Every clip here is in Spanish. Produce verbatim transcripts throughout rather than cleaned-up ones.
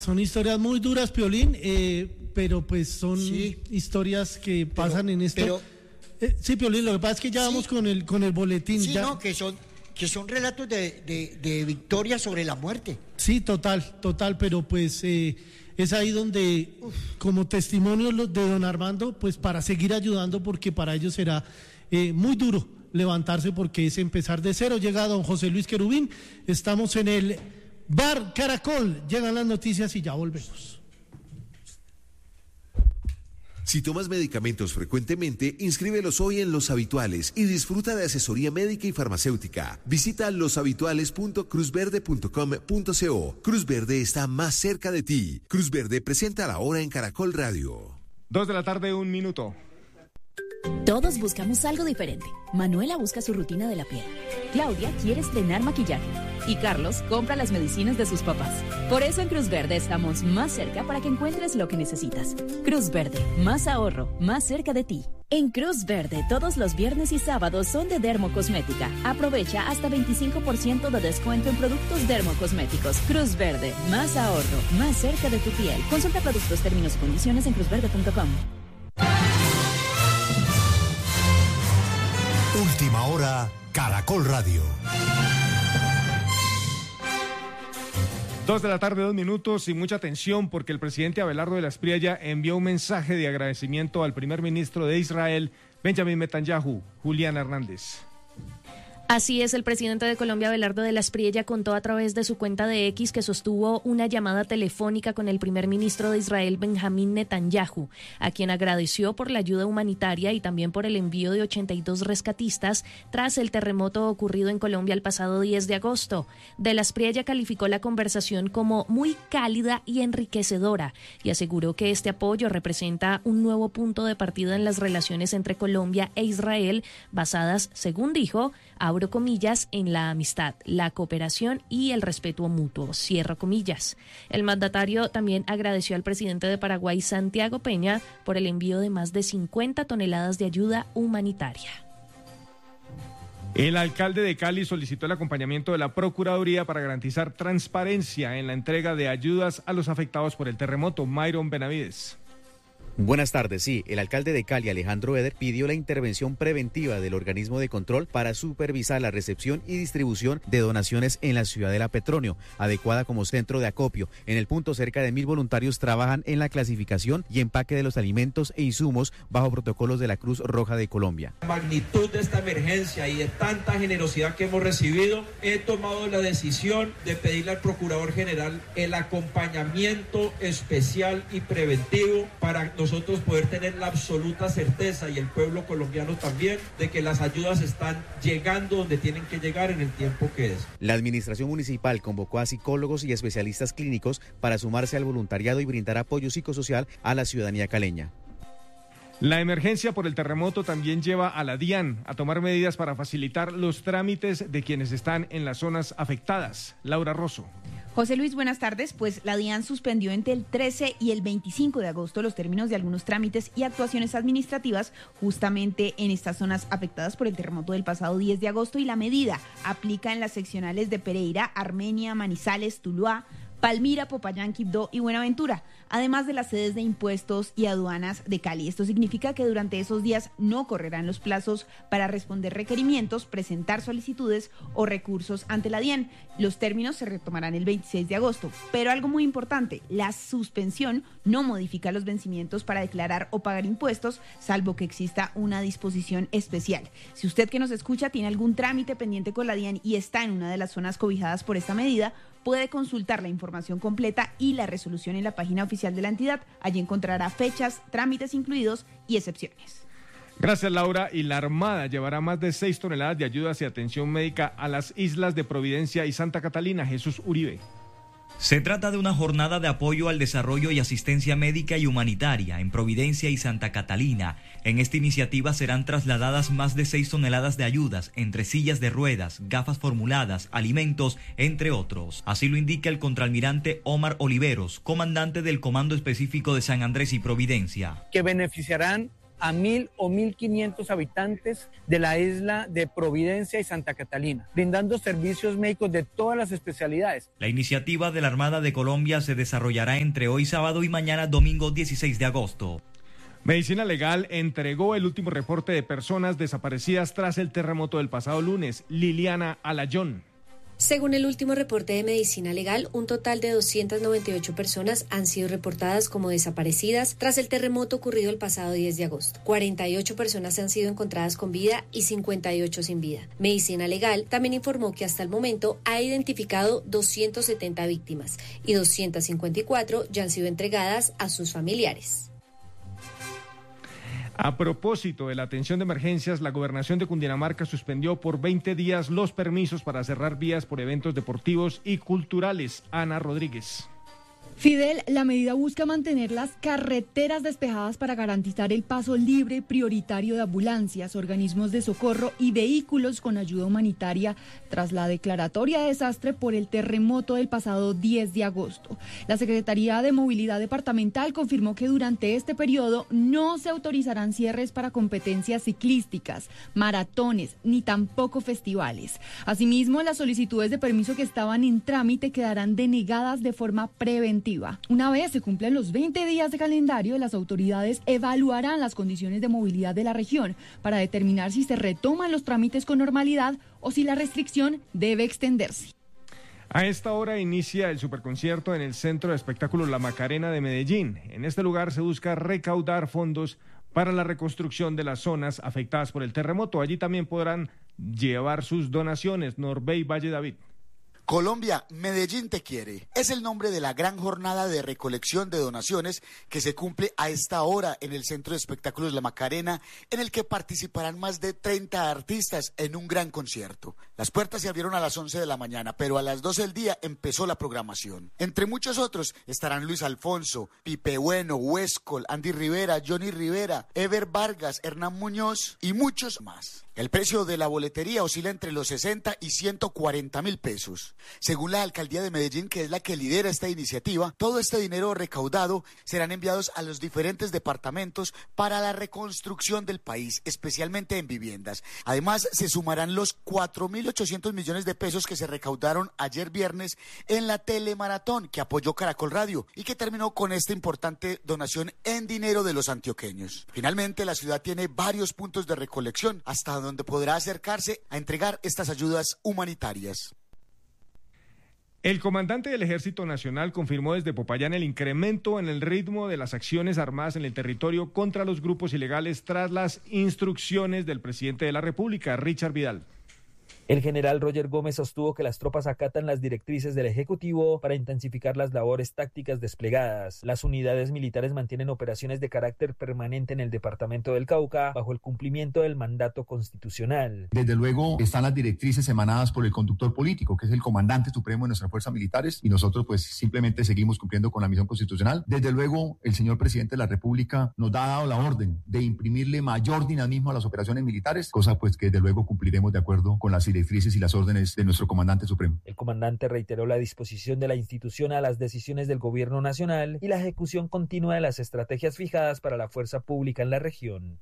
Son historias muy duras, Piolín, eh, pero pues son sí, historias que pasan pero, en esto. Pero, eh, sí, Piolín, lo que pasa es que ya sí, vamos con el con el boletín. Sí, ya. no, que son que son relatos de, de, de victoria sobre la muerte. Sí, total, total, pero pues eh, es ahí donde, Uf. como testimonio de don Armando, pues para seguir ayudando, porque para ellos será eh, muy duro levantarse, porque es empezar de cero. Llega don José Luis Querubín, estamos en el Bar Caracol, llegan las noticias y ya volvemos. Si tomas medicamentos frecuentemente, inscríbelos hoy en Los Habituales y disfruta de asesoría médica y farmacéutica. Visita los habituales punto cruz verde punto com punto co. Cruz Verde está más cerca de ti. Cruz Verde presenta la hora en Caracol Radio. Dos de la tarde, un minuto. Todos buscamos algo diferente. Manuela busca su rutina de la piel. Claudia quiere estrenar maquillaje. Y Carlos compra las medicinas de sus papás. Por eso en Cruz Verde estamos más cerca para que encuentres lo que necesitas. Cruz Verde, más ahorro, más cerca de ti. En Cruz Verde, todos los viernes y sábados son de Dermocosmética. Aprovecha hasta veinticinco por ciento de descuento en productos dermocosméticos. Cruz Verde, más ahorro, más cerca de tu piel. Consulta productos, términos y condiciones en cruz verde punto com. Última hora, Caracol Radio. Dos de la tarde, dos minutos, y mucha atención porque el presidente Abelardo de la Espriella envió un mensaje de agradecimiento al primer ministro de Israel, Benjamin Netanyahu. Julián Hernández. Así es, el presidente de Colombia, Abelardo de la Espriella, contó a través de su cuenta de X que sostuvo una llamada telefónica con el primer ministro de Israel, Benjamín Netanyahu, a quien agradeció por la ayuda humanitaria y también por el envío de ochenta y dos rescatistas tras el terremoto ocurrido en Colombia el pasado diez de agosto. De la Espriella calificó la conversación como muy cálida y enriquecedora y aseguró que este apoyo representa un nuevo punto de partida en las relaciones entre Colombia e Israel, basadas, según dijo, abro comillas, en la amistad, la cooperación y el respeto mutuo, cierro comillas. El mandatario también agradeció al presidente de Paraguay, Santiago Peña, por el envío de más de cincuenta toneladas de ayuda humanitaria. El alcalde de Cali solicitó el acompañamiento de la Procuraduría para garantizar transparencia en la entrega de ayudas a los afectados por el terremoto. Myron Benavides. Buenas tardes. Sí, el alcalde de Cali, Alejandro Eder, pidió la intervención preventiva del organismo de control para supervisar la recepción y distribución de donaciones en la Ciudadela Petronio, adecuada como centro de acopio. En el punto, cerca de mil voluntarios trabajan en la clasificación y empaque de los alimentos e insumos bajo protocolos de la Cruz Roja de Colombia. La magnitud de esta emergencia y de tanta generosidad que hemos recibido, he tomado la decisión de pedirle al Procurador General el acompañamiento especial y preventivo para nosotros poder tener la absoluta certeza, y el pueblo colombiano también, de que las ayudas están llegando donde tienen que llegar en el tiempo que es. La administración municipal convocó a psicólogos y especialistas clínicos para sumarse al voluntariado y brindar apoyo psicosocial a la ciudadanía caleña. La emergencia por el terremoto también lleva a la DIAN a tomar medidas para facilitar los trámites de quienes están en las zonas afectadas. Laura Rosso. José Luis, buenas tardes. Pues la DIAN suspendió entre el trece y el veinticinco de agosto los términos de algunos trámites y actuaciones administrativas justamente en estas zonas afectadas por el terremoto del pasado diez de agosto, y la medida aplica en las seccionales de Pereira, Armenia, Manizales, Tuluá, Palmira, Popayán, Quibdó y Buenaventura, además de las sedes de impuestos y aduanas de Cali. Esto significa que durante esos días no correrán los plazos para responder requerimientos, presentar solicitudes o recursos ante la DIAN. Los términos se retomarán el veintiséis de agosto, pero algo muy importante, la suspensión no modifica los vencimientos para declarar o pagar impuestos, salvo que exista una disposición especial. Si usted que nos escucha tiene algún trámite pendiente con la DIAN y está en una de las zonas cobijadas por esta medida, puede consultar la información completa y la resolución en la página oficial de la entidad. Allí encontrará fechas, trámites incluidos y excepciones. Gracias, Laura. Y la Armada llevará más de seis toneladas de ayudas y atención médica a las islas de Providencia y Santa Catalina. Jesús Uribe. Se trata de una jornada de apoyo al desarrollo y asistencia médica y humanitaria en Providencia y Santa Catalina. En esta iniciativa serán trasladadas más de seis toneladas de ayudas, entre sillas de ruedas, gafas formuladas, alimentos, entre otros. Así lo indica el contraalmirante Omar Oliveros, comandante del Comando Específico de San Andrés y Providencia. Que beneficiarán a mil o mil quinientos habitantes de la isla de Providencia y Santa Catalina, brindando servicios médicos de todas las especialidades. La iniciativa de la Armada de Colombia se desarrollará entre hoy sábado y mañana domingo dieciséis de agosto. Medicina Legal entregó el último reporte de personas desaparecidas tras el terremoto del pasado lunes. Liliana Alayón. Según el último reporte de Medicina Legal, un total de doscientas noventa y ocho personas han sido reportadas como desaparecidas tras el terremoto ocurrido el pasado diez de agosto. cuarenta y ocho personas han sido encontradas con vida y cincuenta y ocho sin vida. Medicina Legal también informó que hasta el momento ha identificado doscientas setenta víctimas y doscientas cincuenta y cuatro ya han sido entregadas a sus familiares. A propósito de la atención de emergencias, la Gobernación de Cundinamarca suspendió por veinte días los permisos para cerrar vías por eventos deportivos y culturales. Ana Rodríguez. Fidel, la medida busca mantener las carreteras despejadas para garantizar el paso libre y prioritario de ambulancias, organismos de socorro y vehículos con ayuda humanitaria tras la declaratoria de desastre por el terremoto del pasado diez de agosto. La Secretaría de Movilidad Departamental confirmó que durante este periodo no se autorizarán cierres para competencias ciclísticas, maratones ni tampoco festivales. Asimismo, las solicitudes de permiso que estaban en trámite quedarán denegadas de forma preventiva. Una vez se cumplen los veinte días de calendario, las autoridades evaluarán las condiciones de movilidad de la región para determinar si se retoman los trámites con normalidad o si la restricción debe extenderse. A esta hora inicia el superconcierto en el Centro de Espectáculos La Macarena de Medellín. En este lugar se busca recaudar fondos para la reconstrucción de las zonas afectadas por el terremoto. Allí también podrán llevar sus donaciones. Norbey Valle David. Colombia, Medellín te quiere. Es el nombre de la gran jornada de recolección de donaciones que se cumple a esta hora en el Centro de Espectáculos La Macarena, en el que participarán más de treinta artistas en un gran concierto. Las puertas se abrieron a las once de la mañana, pero a las doce del día empezó la programación. Entre muchos otros estarán Luis Alfonso, Pipe Bueno, Huescol, Andy Rivera, Johnny Rivera, Ever Vargas, Hernán Muñoz y muchos más. El precio de la boletería oscila entre los sesenta y ciento cuarenta mil pesos. Según la Alcaldía de Medellín, que es la que lidera esta iniciativa, todo este dinero recaudado serán enviados a los diferentes departamentos para la reconstrucción del país, especialmente en viviendas. Además, se sumarán los cuatro mil ochocientos millones de pesos que se recaudaron ayer viernes en la telemaratón que apoyó Caracol Radio y que terminó con esta importante donación en dinero de los antioqueños. Finalmente, la ciudad tiene varios puntos de recolección hasta donde podrá acercarse a entregar estas ayudas humanitarias. El comandante del Ejército Nacional confirmó desde Popayán el incremento en el ritmo de las acciones armadas en el territorio contra los grupos ilegales tras las instrucciones del presidente de la República, Richard Vidal. El general Roger Gómez sostuvo que las tropas acatan las directrices del Ejecutivo para intensificar las labores tácticas desplegadas. Las unidades militares mantienen operaciones de carácter permanente en el departamento del Cauca bajo el cumplimiento del mandato constitucional. Desde luego están las directrices emanadas por el conductor político, que es el comandante supremo de nuestras fuerzas militares, y nosotros pues simplemente seguimos cumpliendo con la misión constitucional. Desde luego el señor presidente de la República nos ha dado la orden de imprimirle mayor dinamismo a las operaciones militares, cosa pues que desde luego cumpliremos de acuerdo con las directrices y las órdenes de nuestro comandante supremo. El comandante reiteró la disposición de la institución a las decisiones del gobierno nacional y la ejecución continua de las estrategias fijadas para la fuerza pública en la región.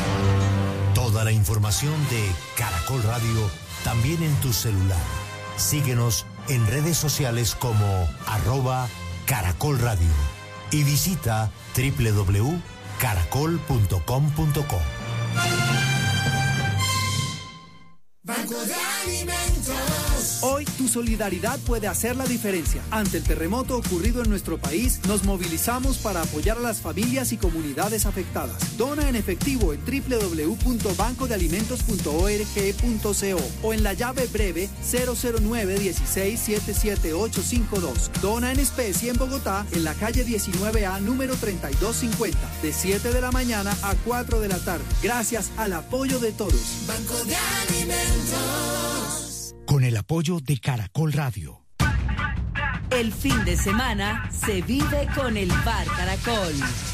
Toda la información de Caracol Radio también en tu celular. Síguenos en redes sociales como arroba Caracol Radio y visita doble u doble u doble u punto caracol punto com punto co. Banco de Alimentos. Hoy tu solidaridad puede hacer la diferencia. Ante el terremoto ocurrido en nuestro país, nos movilizamos para apoyar a las familias y comunidades afectadas. Dona en efectivo en doble u doble u doble u punto banco de alimentos punto org punto co o en la llave breve cero cero nueve uno seis siete siete ocho cinco dos. Dona en especie en Bogotá, en la calle diecinueve A, número treinta y dos cincuenta, de siete de la mañana a cuatro de la tarde. Gracias al apoyo de todos. Banco de Alimentos. Con el apoyo de Caracol Radio. El fin de semana se vive con el Bar Caracol.